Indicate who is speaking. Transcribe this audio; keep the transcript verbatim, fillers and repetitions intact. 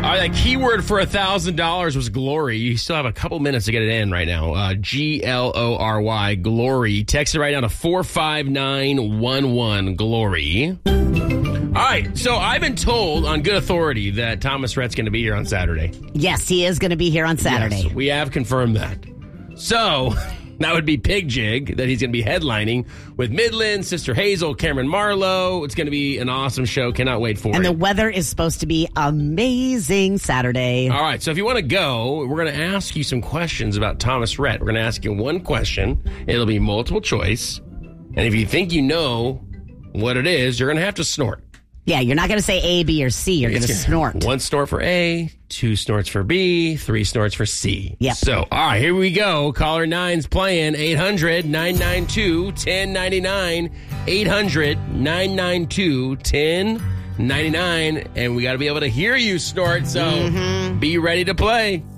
Speaker 1: right, that keyword for one thousand dollars was glory. You still have a couple minutes to get it in right now. Uh, G L O R Y, glory. Text it right now to four five nine one one, glory. All right, so I've been told on good authority that Thomas Rhett's going to be here on Saturday.
Speaker 2: Yes, he is going to be here on Saturday.
Speaker 1: Yes, we have confirmed that. So that would be Pig Jig that he's going to be headlining with Midland, Sister Hazel, Cameron Marlowe. It's going to be an awesome show. Cannot wait for
Speaker 2: and
Speaker 1: it.
Speaker 2: And the weather is supposed to be amazing Saturday.
Speaker 1: All right, so if you want to go, we're going to ask you some questions about Thomas Rhett. We're going to ask you one question. It'll be multiple choice. And if you think you know what it is, you're going to have to snort.
Speaker 2: Yeah, you're not going to say A, B, or C. You're going to snort.
Speaker 1: One snort for A, two snorts for B, three snorts for C.
Speaker 2: Yep.
Speaker 1: So, all right, here we go. Caller nine's playing eight hundred nine nine two one zero nine nine. eight hundred nine nine two one zero nine nine. And we got to be able to hear you snort, so mm-hmm. be ready to play.